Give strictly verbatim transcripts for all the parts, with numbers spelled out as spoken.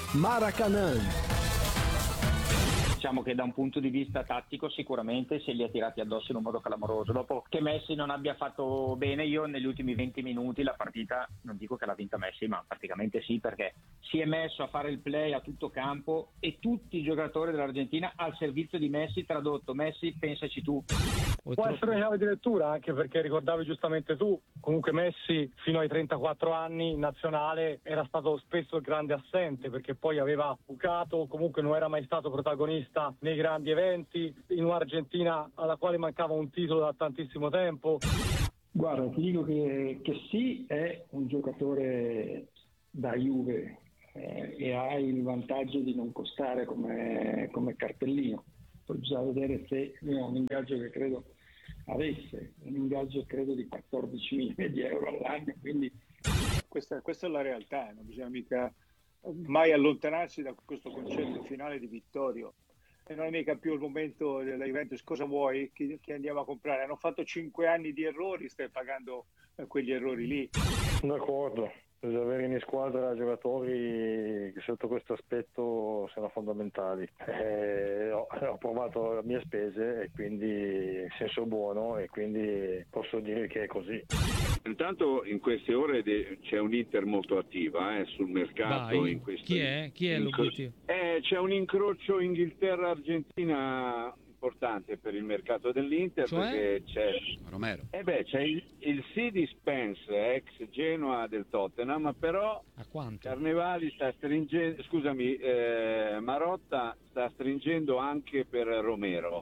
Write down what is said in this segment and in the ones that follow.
Maracanã. Diciamo che da un punto di vista tattico sicuramente se li ha tirati addosso in un modo clamoroso. Dopo che Messi non abbia fatto bene, io negli ultimi venti minuti la partita, non dico che l'ha vinta Messi, ma praticamente sì, perché si è messo a fare il play a tutto campo e tutti i giocatori dell'Argentina al servizio di Messi, tradotto: Messi, pensaci tu. Può essere una chiave di lettura, anche perché ricordavi giustamente tu, comunque Messi fino ai trentaquattro anni in nazionale era stato spesso il grande assente, perché poi aveva bucato, comunque non era mai stato protagonista nei grandi eventi, in un'Argentina alla quale mancava un titolo da tantissimo tempo. Guarda, ti dico che, che sì, è un giocatore da Juve eh, e ha il vantaggio di non costare come, come cartellino. Poi bisogna vedere se lui ha un ingaggio che credo avesse, un ingaggio credo di quattordici milioni di euro all'anno, quindi questa, questa è la realtà, non bisogna mica mai allontanarsi da questo concetto finale di Vittorio. E non è mica più il momento della Juventus, cosa vuoi che, che andiamo a comprare? Hanno fatto cinque anni di errori, stai pagando eh, quegli errori lì. D'accordo, bisogna avere in squadra giocatori che sotto questo aspetto sono fondamentali. Eh, ho, ho provato a mie spese e quindi in senso buono, e quindi posso dire che è così. Intanto in queste ore de- c'è un'Inter molto attiva eh, sul mercato. Vai. In questo... Chi è? Chi è l'obiettivo? Eh, c'è un incrocio Inghilterra-Argentina importante per il mercato dell'Inter, cioè? Perché c'è Romero. Eh beh, c'è il, il sì di Spence, ex Genoa del Tottenham, però A quanto? Carnevali sta stringendo, scusami, eh, Marotta sta stringendo anche per Romero.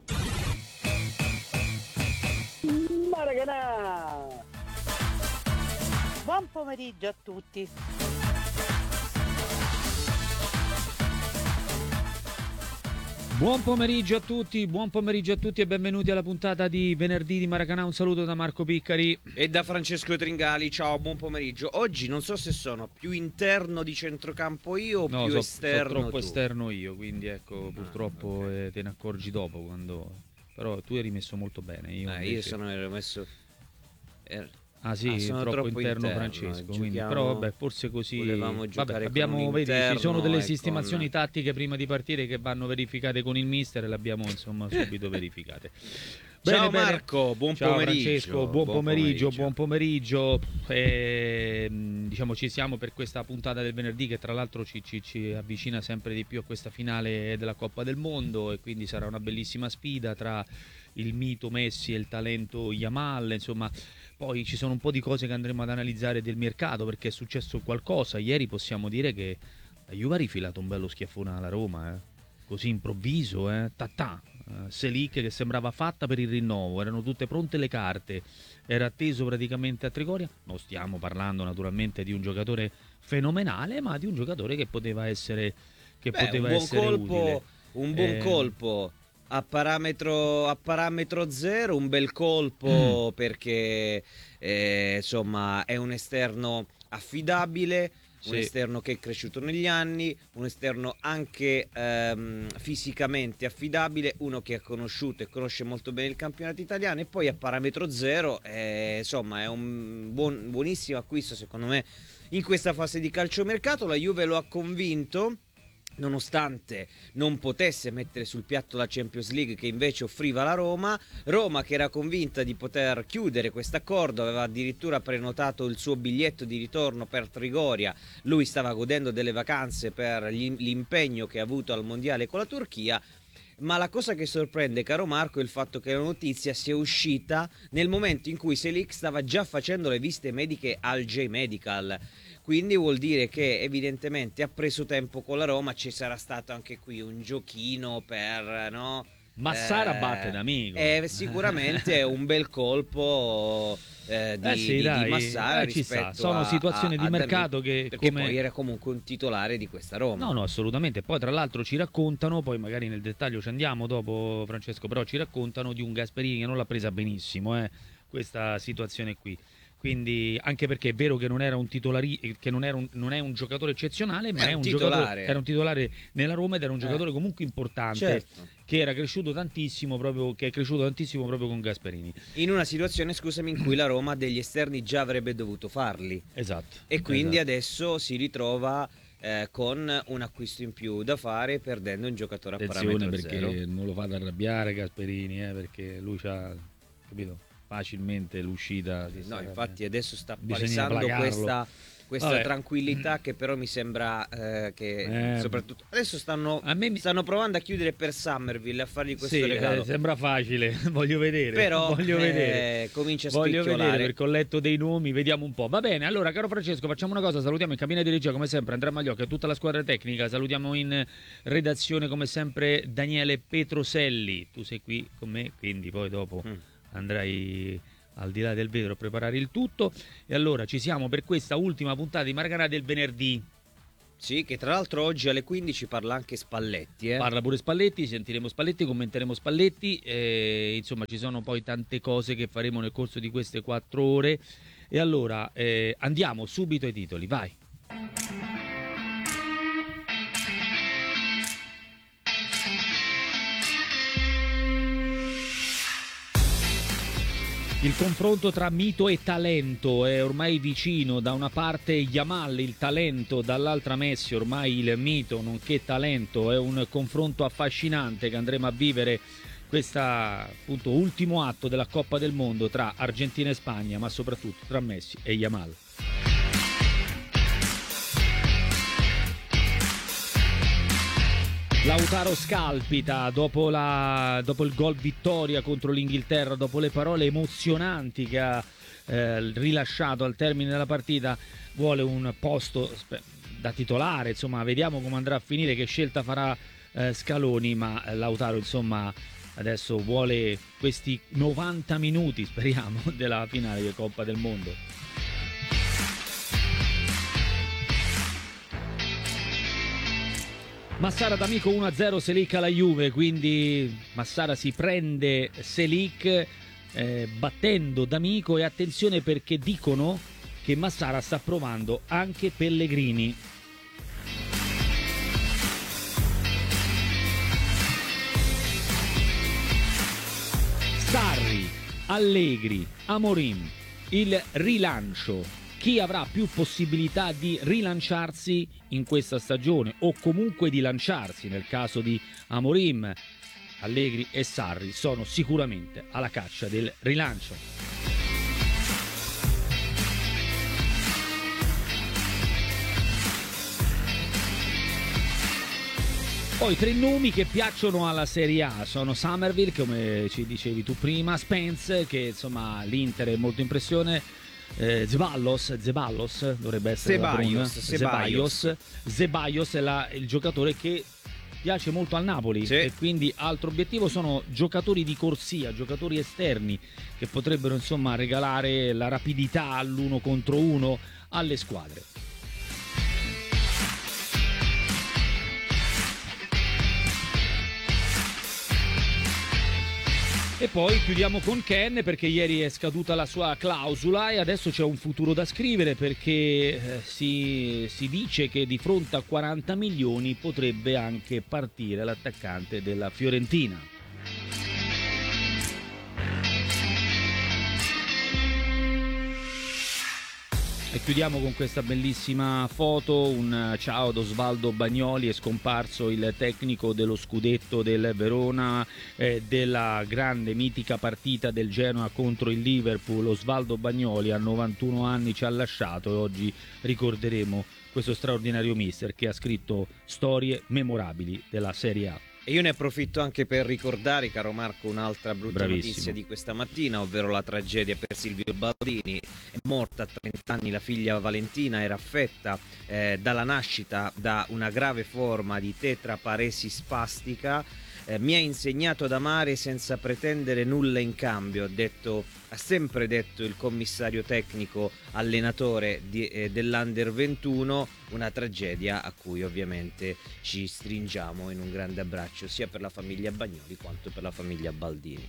Maracanã! Buon pomeriggio a tutti. Buon pomeriggio a tutti, buon pomeriggio a tutti e benvenuti alla puntata di venerdì di Maracanã. Un saluto da Marco Piccari e da Francesco Tringali. Ciao, buon pomeriggio. Oggi non so se sono più interno di centrocampo io o no, più so, esterno so troppo tu. esterno io, quindi ecco, purtroppo ah, okay. eh, te ne accorgi dopo quando... Però tu eri messo molto bene. Io, eh, invece... io sono ero messo... Er... Ah sì, ah, sono troppo, troppo interno, interno Francesco, giochiamo... quindi, però vabbè, forse così vabbè, abbiamo, vedi, ci sono delle sistemazioni con... tattiche prima di partire che vanno verificate con il mister e le abbiamo insomma subito verificate. Bene, Ciao bene. Marco, buon Ciao pomeriggio. Francesco, buon, buon pomeriggio, pomeriggio, buon pomeriggio. E, diciamo ci siamo per questa puntata del venerdì che tra l'altro ci, ci, ci avvicina sempre di più a questa finale della Coppa del Mondo, e quindi sarà una bellissima sfida tra il mito Messi e il talento Yamal, insomma. Poi ci sono un po' di cose che andremo ad analizzare del mercato, perché è successo qualcosa. Ieri possiamo dire che la Juve ha rifilato un bello schiaffone alla Roma, eh? Così improvviso, eh? Tatà, uh, Selic che sembrava fatta per il rinnovo, erano tutte pronte le carte, era atteso praticamente a Trigoria. Non stiamo parlando naturalmente di un giocatore fenomenale, ma di un giocatore che poteva essere, che Beh, poteva un buon essere colpo, utile. Un buon eh... colpo. A parametro, a parametro zero, un bel colpo mm. perché eh, insomma è un esterno affidabile, sì. Un esterno che è cresciuto negli anni, un esterno anche ehm, fisicamente affidabile, uno che ha conosciuto e conosce molto bene il campionato italiano, e poi a parametro zero eh, insomma è un buon, buonissimo acquisto secondo me in questa fase di calciomercato. La Juve lo ha convinto, nonostante non potesse mettere sul piatto la Champions League che invece offriva la Roma. Roma che era convinta di poter chiudere questo accordo, aveva addirittura prenotato il suo biglietto di ritorno per Trigoria. Lui stava godendo delle vacanze per l'impegno che ha avuto al mondiale con la Turchia. Ma la cosa che sorprende, caro Marco, è il fatto che la notizia sia uscita nel momento in cui Selic stava già facendo le visite mediche al J-Medical. Quindi vuol dire che evidentemente ha preso tempo con la Roma, ci sarà stato anche qui un giochino per, no? Massara eh, batte d'amico. Eh, sicuramente è un bel colpo eh, di, eh sì, di, dai, di Massara eh, ci rispetto sta. Sono a, situazioni a, di a mercato David, che perché come... poi era comunque un titolare di questa Roma. No, no, assolutamente. Poi tra l'altro ci raccontano, poi magari nel dettaglio ci andiamo dopo Francesco, però ci raccontano di un Gasperini che non l'ha presa benissimo, eh, questa situazione qui. Quindi anche perché è vero che non era un titolari, che non, era un, non è un giocatore eccezionale, ma è, è un, un giocatore, era un titolare nella Roma ed era un giocatore eh. comunque importante, certo. Che era cresciuto tantissimo proprio, che è cresciuto tantissimo proprio con Gasperini. In una situazione, scusami, in cui la Roma degli esterni già avrebbe dovuto farli. Esatto. E quindi esatto. adesso si ritrova eh, con un acquisto in più da fare, perdendo un giocatore a Attenzione, parametro perché zero. non lo fate arrabbiare Gasperini, eh, perché lui c'ha, capito, facilmente l'uscita. Si No, sta- infatti adesso sta bisogna palesando placarlo. questa, questa Vabbè. tranquillità che però mi sembra eh, che Eh, soprattutto adesso stanno, a me mi- stanno provando a chiudere per Summerville, a fargli questo Sì, regalo. eh, sembra facile, voglio vedere. Però voglio eh, vedere. comincia a Voglio spicchiolare. vedere perché ho letto dei nomi, vediamo un po'. Va bene, allora caro Francesco, facciamo una cosa, salutiamo in cabina di regia come sempre Andrea Magliocca e tutta la squadra tecnica, salutiamo in redazione come sempre Daniele Petroselli, tu sei qui con me, quindi poi dopo Mm. andrai al di là del vetro a preparare il tutto. E allora ci siamo per questa ultima puntata di Marcanà del venerdì. Sì, che tra l'altro oggi alle quindici parla anche Spalletti. Eh? Parla pure Spalletti, sentiremo Spalletti, commenteremo Spalletti, eh, insomma ci sono poi tante cose che faremo nel corso di queste quattro ore. E allora eh, andiamo subito ai titoli, vai. Il confronto tra mito e talento è ormai vicino, da una parte Yamal, il talento, dall'altra Messi, ormai il mito nonché talento. È un confronto affascinante che andremo a vivere, questa appunto ultimo atto della Coppa del Mondo tra Argentina e Spagna, ma soprattutto tra Messi e Yamal. Lautaro scalpita dopo, la, dopo il gol vittoria contro l'Inghilterra, dopo le parole emozionanti che ha eh, rilasciato al termine della partita, vuole un posto da titolare, insomma vediamo come andrà a finire, che scelta farà eh, Scaloni, ma Lautaro insomma adesso vuole questi novanta minuti, speriamo, della finale di Coppa del Mondo. Massara d'amico uno a zero Selic alla Juve, quindi Massara si prende Selic eh, battendo d'amico, e attenzione perché dicono che Massara sta provando anche Pellegrini. Sarri, Allegri, Amorim, il rilancio. Chi avrà più possibilità di rilanciarsi in questa stagione, o comunque di lanciarsi nel caso di Amorim, Allegri e Sarri sono sicuramente alla caccia del rilancio. Poi tre nomi che piacciono alla Serie A sono Summerville, come ci dicevi tu prima, Spence, che insomma l'Inter è molto impressione, eh, Zeballos, Zeballos dovrebbe essere Ceballos, Ceballos, Ceballos è la, il giocatore che piace molto al Napoli, sì. E quindi altro obiettivo sono giocatori di corsia, giocatori esterni che potrebbero insomma regalare la rapidità all'uno contro uno alle squadre. E poi chiudiamo con Ken, perché ieri è scaduta la sua clausola e adesso c'è un futuro da scrivere, perché eh, si, si dice che di fronte a quaranta milioni potrebbe anche partire l'attaccante della Fiorentina. E chiudiamo con questa bellissima foto, un ciao ad Osvaldo Bagnoli, è scomparso il tecnico dello scudetto del Verona, eh, della grande mitica partita del Genoa contro il Liverpool. Osvaldo Bagnoli a novantuno anni ci ha lasciato e oggi ricorderemo questo straordinario mister che ha scritto storie memorabili della Serie A. E io ne approfitto anche per ricordare, caro Marco, un'altra brutta Bravissimo. notizia di questa mattina, ovvero la tragedia per Silvio Baldini. È morta a trenta anni la figlia Valentina, era affetta eh, dalla nascita da una grave forma di tetraparesi spastica. Eh, mi ha insegnato ad amare senza pretendere nulla in cambio, ha detto, ha sempre detto il commissario tecnico allenatore di, eh, dell'Under ventuno, una tragedia a cui ovviamente ci stringiamo in un grande abbraccio sia per la famiglia Bagnoli quanto per la famiglia Baldini.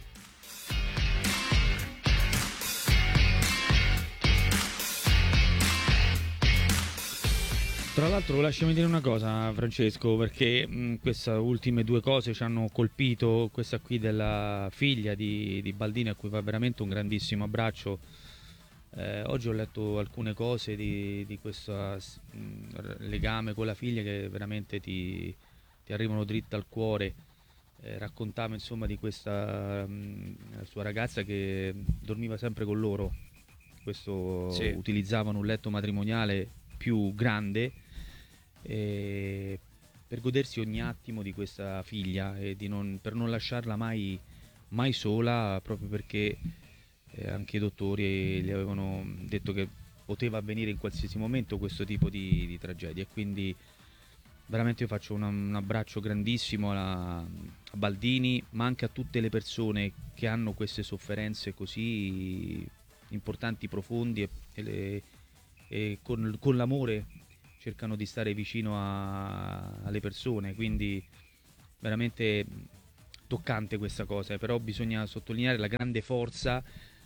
Tra l'altro lasciami dire una cosa, Francesco, perché mh, queste ultime due cose ci hanno colpito, questa qui della figlia di, di Baldini, a cui va veramente un grandissimo abbraccio. Eh, oggi ho letto alcune cose di, di questo mh, legame con la figlia che veramente ti, ti arrivano dritte al cuore. Eh, raccontava insomma di questa mh, sua ragazza che dormiva sempre con loro. Questo Sì. Utilizzavano un letto matrimoniale più grande eh, per godersi ogni attimo di questa figlia e di non, per non lasciarla mai, mai sola, proprio perché eh, anche i dottori gli avevano detto che poteva avvenire in qualsiasi momento questo tipo di, di tragedia. E quindi veramente io faccio una, un abbraccio grandissimo alla, a Baldini, ma anche a tutte le persone che hanno queste sofferenze così importanti, profondi e, e, le, e con, con l'amore cercano di stare vicino a, alle persone. Quindi veramente toccante questa cosa, però bisogna sottolineare la grande forza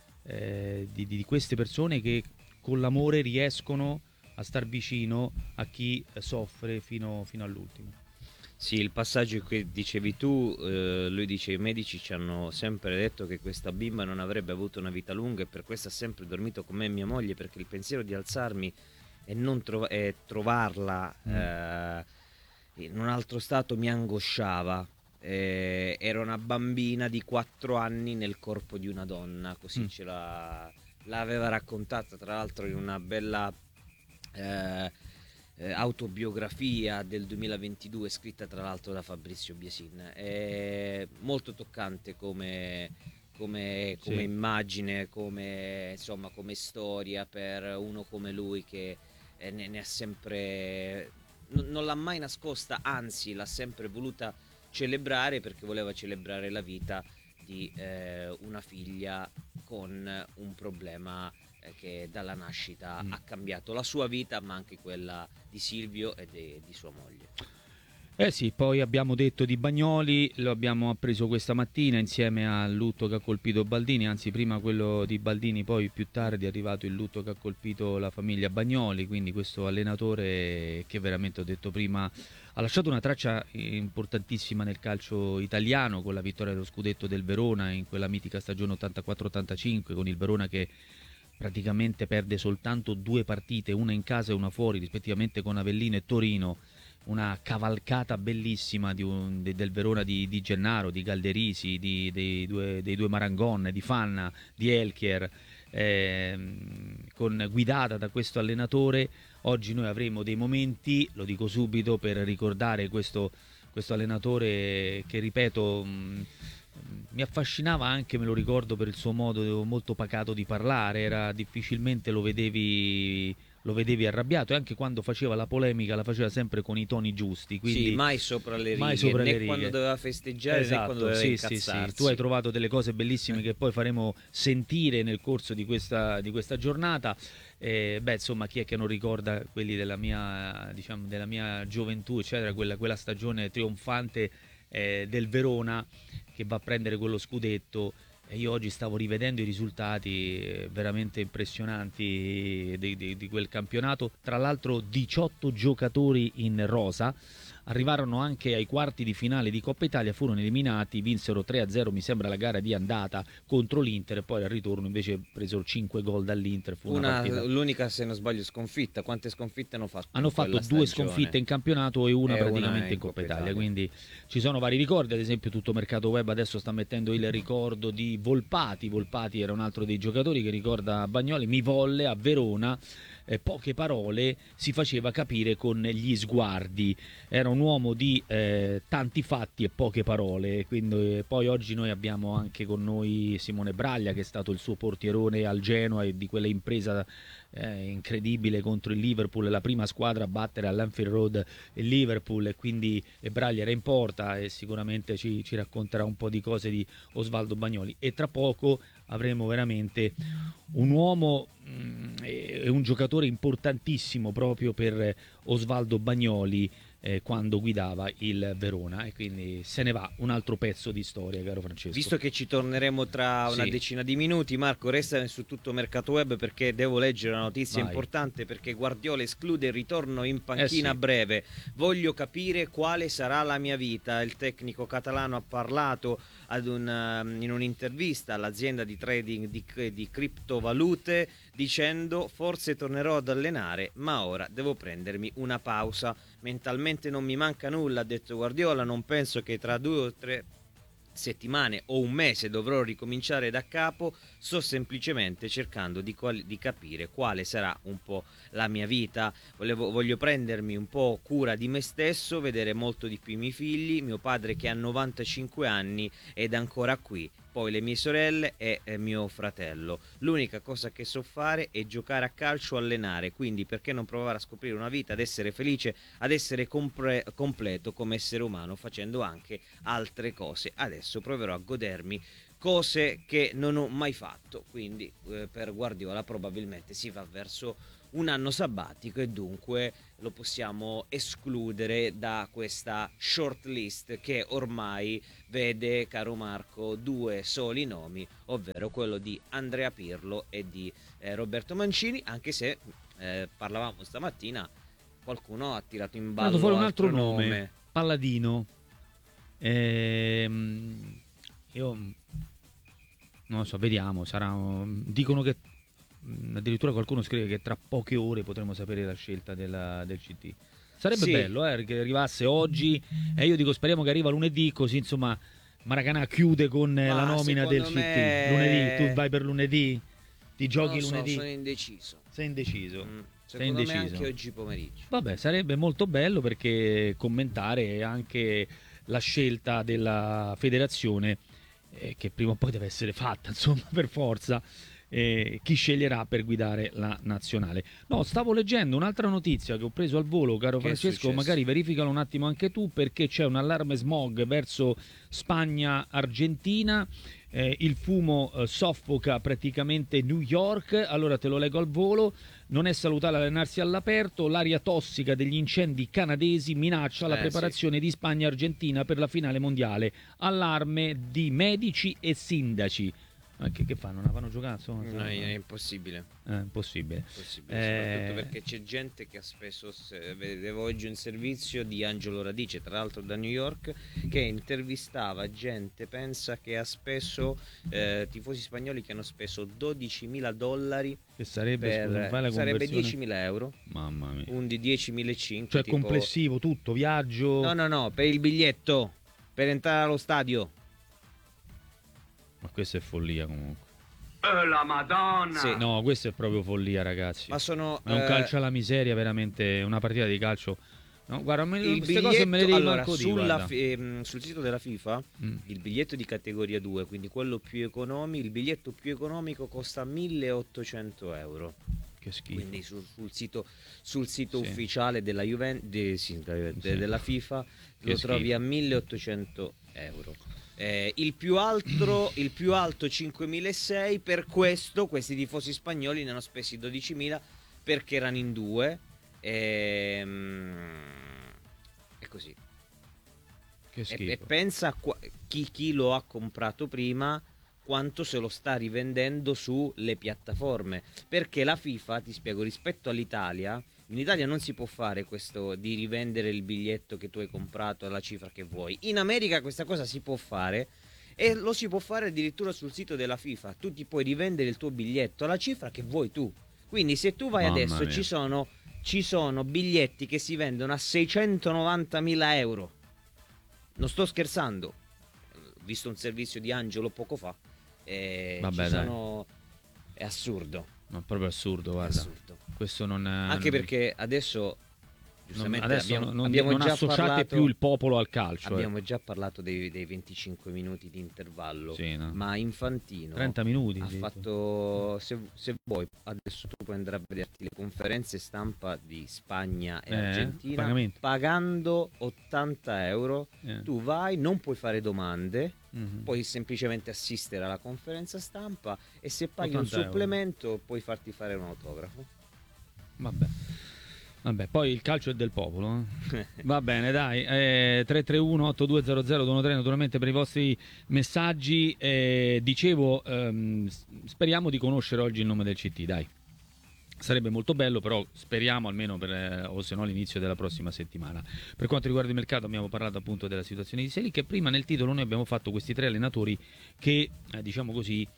eh, di, di queste persone che con l'amore riescono a star vicino a chi soffre fino, fino all'ultimo. Sì, il passaggio che dicevi tu, eh, lui dice: i medici ci hanno sempre detto che questa bimba non avrebbe avuto una vita lunga e per questo ha sempre dormito con me e mia moglie, perché il pensiero di alzarmi e non trova- e trovarla mm. eh, in un altro stato mi angosciava. Eh, era una bambina di quattro anni nel corpo di una donna, così mm. ce la, l'aveva raccontata tra l'altro in una bella eh, eh, autobiografia del duemilaventidue scritta tra l'altro da Fabrizio Biesin. È molto toccante come, come, come sì. immagine, come, insomma, come storia per uno come lui che eh, ne, ne ha sempre, n- non l'ha mai nascosta, anzi l'ha sempre voluta celebrare, perché voleva celebrare la vita di eh, una figlia con un problema eh, che dalla nascita mm. ha cambiato la sua vita, ma anche quella di Silvio e de- di sua moglie. Eh sì, poi abbiamo detto di Bagnoli, lo abbiamo appreso questa mattina insieme al lutto che ha colpito Baldini, anzi prima quello di Baldini, poi più tardi è arrivato il lutto che ha colpito la famiglia Bagnoli, quindi questo allenatore che veramente, ho detto prima, ha lasciato una traccia importantissima nel calcio italiano con la vittoria dello scudetto del Verona in quella mitica stagione ottantaquattro ottantacinque, con il Verona che praticamente perde soltanto due partite, una in casa e una fuori, rispettivamente con Avellino e Torino. Una cavalcata bellissima di un, de, del Verona di, di Gennaro, di Galderisi, di, dei, due, dei due Marangon, di Fanna, di Elchier, eh, con, guidata da questo allenatore. Oggi noi avremo dei momenti, lo dico subito, per ricordare questo, questo allenatore che, ripeto, mh, mi affascinava anche, me lo ricordo, per il suo modo molto pacato di parlare. Era difficilmente lo vedevi... lo vedevi arrabbiato, e anche quando faceva la polemica la faceva sempre con i toni giusti, quindi sì, mai sopra le righe, mai sopra né le righe. Quando doveva festeggiare, esatto, né quando doveva sì, incazzarsi. sì, sì. Tu hai trovato delle cose bellissime che poi faremo sentire nel corso di questa, di questa giornata. Eh, beh, insomma, chi è che non ricorda quelli della mia, diciamo, della mia gioventù, eccetera, quella, quella stagione trionfante eh, del Verona che va a prendere quello scudetto. E io oggi stavo rivedendo i risultati veramente impressionanti di, di, di quel campionato. Tra l'altro diciotto giocatori in rosa, arrivarono anche ai quarti di finale di Coppa Italia, furono eliminati, vinsero tre a zero mi sembra la gara di andata contro l'Inter, e poi al ritorno invece presero cinque gol dall'Inter. Fu una, una partita... l'unica, se non sbaglio, sconfitta. Quante sconfitte hanno fatto? Hanno fatto due sconfitte in campionato e una e praticamente una in, in Coppa Italia. Italia, quindi ci sono vari ricordi. Ad esempio Tutto Mercato Web adesso sta mettendo il ricordo di Volpati. Volpati era un altro dei giocatori che ricorda Bagnoli. Mi volle a Verona, eh, poche parole, si faceva capire con gli sguardi. Era un uomo di eh, tanti fatti e poche parole. Quindi, eh, poi oggi noi abbiamo anche con noi Simone Braglia, che è stato il suo portierone al Genoa e di quella impresa eh, incredibile contro il Liverpool, la prima squadra a battere all'Anfield Road il Liverpool, e quindi e Braglia era in porta e sicuramente ci, ci racconterà un po' di cose di Osvaldo Bagnoli. E tra poco avremo veramente un uomo mh, e un giocatore importantissimo proprio per Osvaldo Bagnoli eh, quando guidava il Verona, e quindi se ne va un altro pezzo di storia, caro Francesco. Visto che ci torneremo tra una sì. decina di minuti, Marco, resta su Tutto Mercato Web, perché devo leggere una notizia Vai. importante, perché Guardiola esclude il ritorno in panchina eh sì. a breve. Voglio capire quale sarà la mia vita. Il tecnico catalano ha parlato ad un, in un'intervista all'azienda di trading di, di criptovalute dicendo forse tornerò ad allenare, ma ora devo prendermi una pausa. Mentalmente non mi manca nulla, ha detto Guardiola, non penso che tra due o tre settimane o un mese dovrò ricominciare da capo, sto semplicemente cercando di, quali, di capire quale sarà un po' la mia vita. Volevo, voglio prendermi un po' cura di me stesso, vedere molto di più i miei figli, mio padre che ha novantacinque anni ed è ancora qui, poi le mie sorelle e eh, mio fratello. L'unica cosa che so fare è giocare a calcio, allenare, quindi perché non provare a scoprire una vita, ad essere felice, ad essere compre- completo come essere umano, facendo anche altre cose. Adesso proverò a godermi cose che non ho mai fatto, quindi eh, per Guardiola probabilmente si va verso un anno sabbatico e dunque lo possiamo escludere da questa short list che ormai vede, caro Marco, due soli nomi, ovvero quello di Andrea Pirlo e di eh, Roberto Mancini, anche se eh, parlavamo stamattina, qualcuno ha tirato in ballo fuori un altro nome. nome, Palladino. Ehm, io non lo so, vediamo, sarà, dicono che addirittura qualcuno scrive che tra poche ore potremo sapere la scelta della, del C T. Sarebbe sì. bello eh, che arrivasse oggi, e io dico speriamo che arriva lunedì, così insomma Maracanã chiude con Ma la nomina del me... C T. Lunedì, tu vai per lunedì? Ti giochi non so, lunedì? sono indeciso. Sei indeciso? Mm, Sei secondo indeciso. me anche oggi pomeriggio. Vabbè, sarebbe molto bello perché commentare anche la scelta della federazione eh, che prima o poi deve essere fatta, insomma, per forza. Eh, chi sceglierà per guidare la nazionale. No, stavo leggendo un'altra notizia che ho preso al volo, caro Che è Francesco, successo? magari verificalo un attimo anche tu, perché c'è un allarme smog verso Spagna-Argentina, eh, il fumo eh, soffoca praticamente New York, allora te lo leggo al volo. Non è salutare allenarsi all'aperto, l'aria tossica degli incendi canadesi minaccia la Eh, preparazione di Spagna-Argentina per la finale mondiale. Allarme di medici e sindaci. Ma che, che fanno? Non la fanno giocare? Insomma, No, è impossibile. È impossibile. Impossibile, Eh, soprattutto perché c'è gente che ha speso, se- vedevo oggi un servizio di Angelo Radice, tra l'altro da New York, che intervistava gente, pensa che ha speso, eh, tifosi spagnoli che hanno speso dodicimila dollari, Che sarebbe, per, scusa, fai la sarebbe conversione? diecimila euro, Mamma mia. un di diecimilacinquecento. Cioè tipo... complessivo, tutto, viaggio... No, no, no, per il biglietto, per entrare allo stadio. Ma questa è follia comunque. Oh, la Madonna! Sì. No, questa è proprio follia, ragazzi. Ma sono... È un eh, calcio alla miseria, veramente, una partita di calcio. No, guarda, me, il queste cose me le devi allora, manco dire, sulla guarda. fi- ehm, sul sito della FIFA Mm. il biglietto di categoria due, quindi quello più economico, il biglietto più economico costa milleottocento euro. Che schifo. Quindi sul, sul sito, sul sito Sì. ufficiale della Juventus, de- sì, de- Sì. della FIFA, Che lo trovi schifo. a milleottocento euro. Eh, il più alto il più alto cinquemilaseicento, per questo questi tifosi spagnoli ne hanno spesi dodicimila perché erano in due. Ehm, è così. Che E, schifo. e pensa a qua- chi, chi lo ha comprato prima, quanto se lo sta rivendendo sulle piattaforme, perché la FIFA, ti spiego, rispetto all'Italia, in Italia non si può fare questo di rivendere il biglietto che tu hai comprato alla cifra che vuoi. In America questa cosa si può fare e lo si può fare addirittura sul sito della FIFA. Tu ti puoi rivendere il tuo biglietto alla cifra che vuoi tu. Quindi se tu vai Mamma adesso mia. ci sono, ci sono biglietti che si vendono a seicentonovantamila euro. Non sto scherzando. Ho visto un servizio di Angelo poco fa. E Vabbè, ci dai. sono... È assurdo. Ma è proprio assurdo, È guarda. assurdo. Questo non è... Anche perché adesso giustamente adesso abbiamo, non, abbiamo non già associate parlato, più il popolo al calcio. eh. abbiamo già parlato dei, dei venticinque minuti di intervallo. Sì, no. Ma Infantino trenta minuti. ha sì. fatto, se, se vuoi adesso tu puoi andare a vederti le conferenze stampa di Spagna e Eh, Argentina pagamento. pagando ottanta euro. Eh. Tu vai, non puoi fare domande, Mhm. puoi semplicemente assistere alla conferenza stampa e se paghi un ottanta euro. supplemento puoi farti fare un autografo. Vabbè. Vabbè, poi il calcio è del popolo. eh. Va bene, dai. Eh, tre tre uno otto due zero zero due uno tre naturalmente per i vostri messaggi. Eh, dicevo, ehm, s- speriamo di conoscere oggi il nome del C T, dai. Sarebbe molto bello, però speriamo almeno per, eh, o se no all'inizio della prossima settimana. Per quanto riguarda il mercato abbiamo parlato appunto della situazione di Selic, che prima nel titolo noi abbiamo fatto questi tre allenatori che, eh, diciamo così,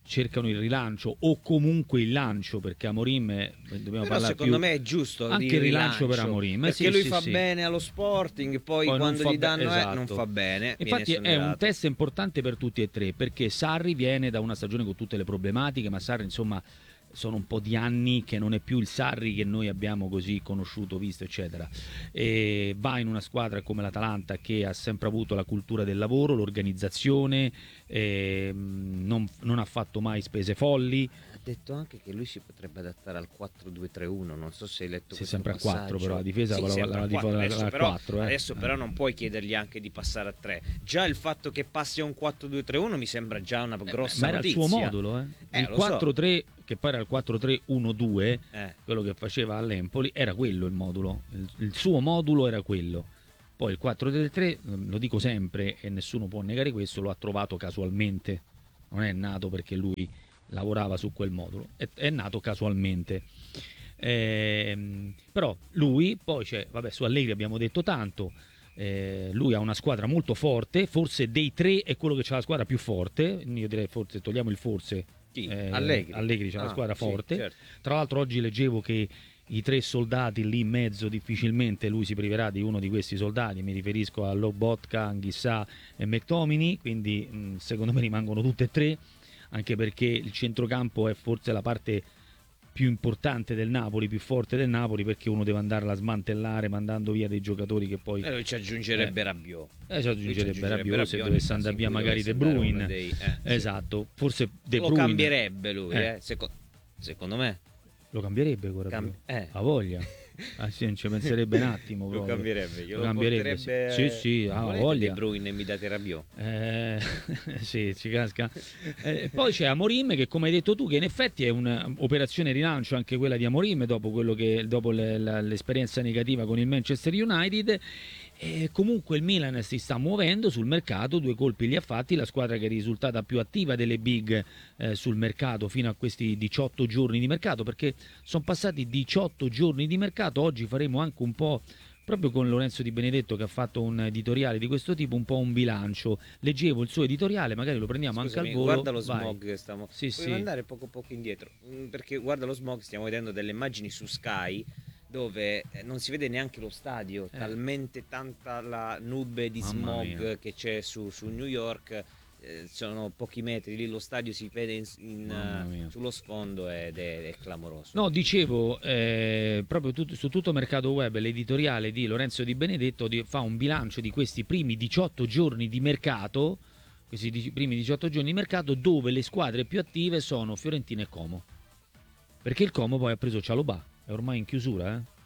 cercano il rilancio o comunque il lancio, perché Amorim è, dobbiamo Però parlare secondo più, me è giusto anche il il rilancio, rilancio per Amorim, perché sì, lui sì, fa sì. bene allo Sporting, poi, Poi quando non gli fa danno be- eh, non esatto. fa bene. Infatti viene è un esonerato. test importante per tutti e tre, perché Sarri viene da una stagione con tutte le problematiche, ma Sarri insomma sono un po' di anni che non è più il Sarri che noi abbiamo così conosciuto, visto, eccetera. E va in una squadra come l'Atalanta, che ha sempre avuto la cultura del lavoro, l'organizzazione, e non, non ha fatto mai spese folli. Ha detto anche che lui si potrebbe adattare al quattro due tre uno, non so se hai letto Sì, questo sempre a passaggio. quattro, però la difesa Sì, la, sempre la, a la, quattro. la, Adesso, la però, quattro, eh. adesso però Eh. non puoi chiedergli anche di passare a tre. Già il fatto che passi a un quattro due tre uno mi sembra già una grossa Ma era notizia. il suo modulo, eh. Eh, il lo so. quattro tre, che poi era il quattro tre uno due, Eh. quello che faceva all'Empoli, era quello il modulo, il, il suo modulo era quello. Poi il quattro tre tre, lo dico sempre e nessuno può negare questo, lo ha trovato casualmente, non è nato perché lui lavorava su quel modulo, è, è nato casualmente. Ehm, però lui, poi c'è, vabbè, su Allegri abbiamo detto tanto, eh, lui ha una squadra molto forte, forse dei tre è quello che ha la squadra più forte, io direi forse, togliamo il forse, Chi? eh, Allegri. Allegri c'ha Ah, una squadra sì, forte. certo. Tra l'altro oggi leggevo che i tre soldati lì in mezzo difficilmente lui si priverà di uno di questi soldati, mi riferisco a Lobotka, Anghissà e McTominay, quindi mh, secondo me rimangono tutte e tre, anche perché il centrocampo è forse la parte più importante del Napoli, più forte del Napoli, perché uno deve andarla a smantellare mandando via dei giocatori che poi E lui ci aggiungerebbe Eh. Rabiot. eh, ci aggiungerebbe Lui ci Rabiot, se Rabiot dovesse nel caso andare in via cui magari dovesse De andare Bruyne, uno dei- eh, sì. esatto, forse De Lo Bruyne cambierebbe lui, Eh. eh. Seco- secondo me. lo cambierebbe con Cam- Rabiot. eh. Ha voglia. Ah, sì, non ci penserebbe un attimo Lo proprio. cambierebbe, Lo glielo cambierebbe, porterebbe... sì. Sì, sì, ha Volete voglia. De Bruyne e mi date Rabiot. Eh, sì, ci casca. Eh, poi c'è Amorim che, come hai detto tu, che in effetti è un'operazione rilancio anche quella di Amorim dopo, quello che, dopo le, la, l'esperienza negativa con il Manchester United. E comunque il Milan si sta muovendo sul mercato, due colpi li ha fatti, la squadra che è risultata più attiva delle big eh, sul mercato fino a questi diciotto giorni di mercato, perché sono passati diciotto giorni di mercato. Oggi faremo anche un po', proprio con Lorenzo Di Benedetto che ha fatto un editoriale di questo tipo, un po' un bilancio. Leggevo il suo editoriale, magari lo prendiamo Scusami, anche al volo. guarda lo Vai. smog, stiamo... Sì, Puoi sì. andare poco poco indietro, Mm, perché guarda lo smog, stiamo vedendo delle immagini su Sky dove eh, non si vede neanche lo stadio, Eh. talmente tanta la nube di Mamma smog mia. che c'è su, su New York, eh, sono pochi metri, lì lo stadio si vede in- in, Mamma eh, mia. sullo sfondo ed è, è clamoroso. No, dicevo, eh, proprio tut- su tutto Mercato Web, l'editoriale di Lorenzo Di Benedetto di- fa un bilancio di questi primi diciotto giorni di mercato, questi di- primi diciotto giorni di mercato, dove le squadre più attive sono Fiorentina e Como. Perché il Como poi ha preso Cialobà, è ormai in chiusura, eh?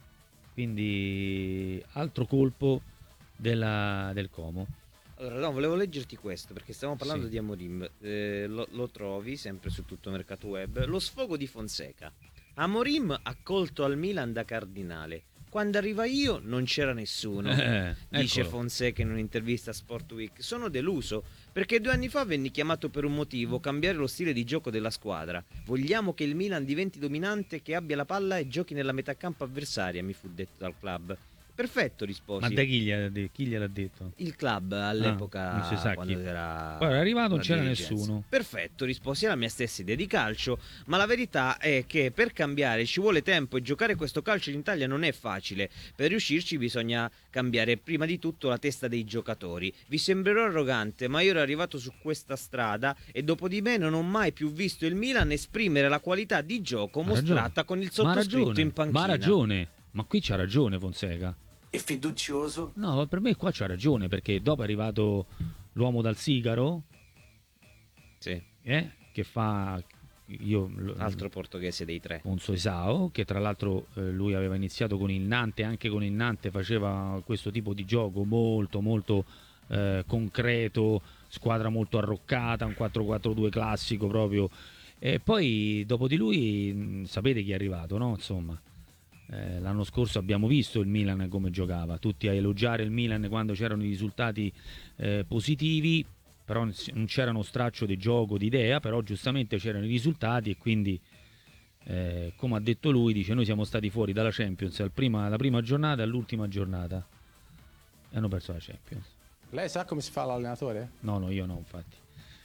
Quindi altro colpo della- del Como. Allora, no, volevo leggerti questo perché stiamo parlando Sì. di Amorim. Eh, lo, lo trovi sempre su tutto Mercato Web. Lo sfogo di Fonseca. Amorim accolto al Milan da Cardinale. Quando arriva io non c'era nessuno. Eh, Dice eccolo. Fonseca in un'intervista a Sport Week. Sono deluso perché due anni fa venni chiamato per un motivo: cambiare lo stile di gioco della squadra. Vogliamo che il Milan diventi dominante, che abbia la palla e giochi nella metà campo avversaria, mi fu detto dal club. Perfetto, risposi. Ma da chi gliel'ha de- chi gliel'ha detto? Il club all'epoca, Ah, non si sa quando chi. era Guarda, è arrivato, non la c'era dirigenza. nessuno. Perfetto, risposi alla mia stessa idea di calcio, ma la verità è che per cambiare ci vuole tempo e giocare questo calcio in Italia non è facile. Per riuscirci bisogna cambiare prima di tutto la testa dei giocatori. Vi sembrerò arrogante, ma io ero arrivato su questa strada e dopo di me non ho mai più visto il Milan esprimere la qualità di gioco Ha mostrata ragione. con il Ma ha sottoscritto ragione, in panchina. Ma ha ragione, ma qui c'ha ragione Fonseca. E fiducioso? No, per me qua c'ha ragione, perché dopo è arrivato l'uomo dal sigaro, Sì, eh, che fa io lo- altro portoghese dei tre. Ponzo Esao, che tra l'altro eh, lui aveva iniziato con il Nantes, anche con il Nantes faceva questo tipo di gioco molto molto eh, concreto, squadra molto arroccata, un quattro quattro due classico proprio. E poi dopo di lui mh, sapete chi è arrivato, no? Insomma, eh, l'anno scorso abbiamo visto il Milan come giocava, tutti a elogiare il Milan quando c'erano i risultati eh, positivi, però non c'era uno straccio di gioco, di idea, però giustamente c'erano i risultati e quindi eh, come ha detto lui, dice noi siamo stati fuori dalla Champions dalla prima, prima giornata all'ultima giornata e hanno perso la Champions. Lei sa come si fa l'allenatore? No, no, io no, infatti.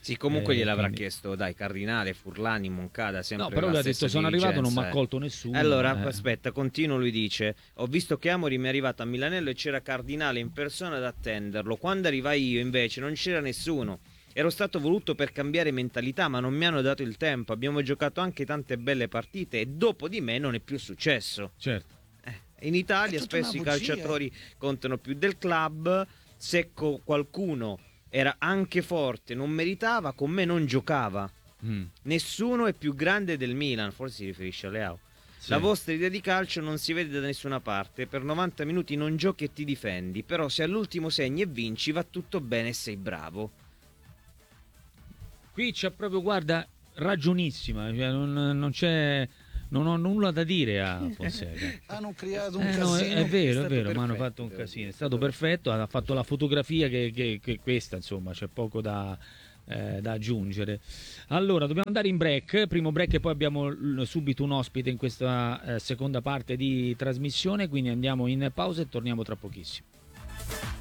Sì, comunque Eh, gliel'avrà quindi- chiesto, dai, Cardinale, Furlani, Moncada, sempre No, però la lui ha stessa detto sono arrivato, non mi dirigenza, ha eh. colto nessuno. Allora, eh. aspetta, continuo, lui dice: ho visto che Amori mi è arrivato a Milanello e c'era Cardinale in persona ad attenderlo. Quando arrivai io, invece, non c'era nessuno. Ero stato voluto per cambiare mentalità, ma non mi hanno dato il tempo. Abbiamo giocato anche tante belle partite e dopo di me non è più successo. Certo. Eh, in Italia È tutta spesso i una bugia. calciatori contano più del club. Se co- qualcuno era anche forte, non meritava, con me non giocava. Mm. Nessuno è più grande del Milan, forse si riferisce a Leao. Sì. La vostra idea di calcio non si vede da nessuna parte. Per novanta minuti non giochi e ti difendi, però se all'ultimo segni e vinci va tutto bene e sei bravo. Qui c'è proprio, guarda, ragionissima, cioè non, non c'è, non ho nulla da dire a Fonseca. Hanno creato un Eh, no, è, casino. è vero, è stato vero, ma hanno perfetto, fatto un devo casino, dire, è stato perfetto, ha fatto la fotografia che, che, che questa, insomma, c'è poco da, eh, da aggiungere. Allora, dobbiamo andare in break, primo break e poi abbiamo l- subito un ospite in questa eh, seconda parte di trasmissione, quindi andiamo in pausa e torniamo tra pochissimo.